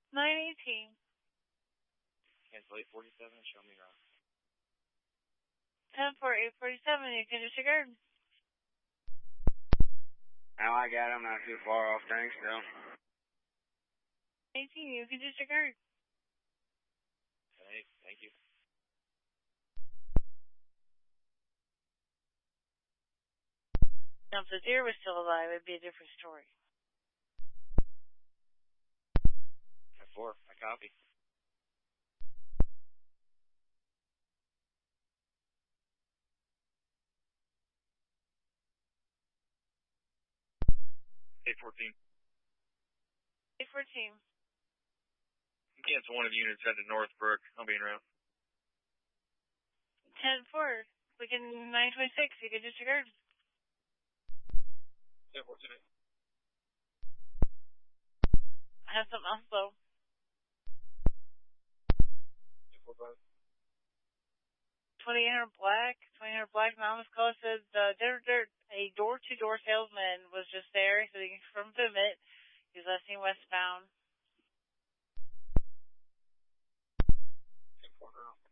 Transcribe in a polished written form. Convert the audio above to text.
918. Cancel 847 and show me around. 10-4, 847, you can disregard. Now I got him, not too far off, thanks, though. 18, you can disregard. Okay, thank you. Now, if the deer was still alive, it'd be a different story. 10-4, I copy. Eight-14. 814. Cancel one of the units headed Northbrook. I'll be in route. 10-4, we can 926, you can disregard. 10-4 I have something else though. 10-4-5. 2800 Black Mountain's call says a door-to-door salesman was just there, so he from Vimit. He's last seen westbound. 10-4 girl.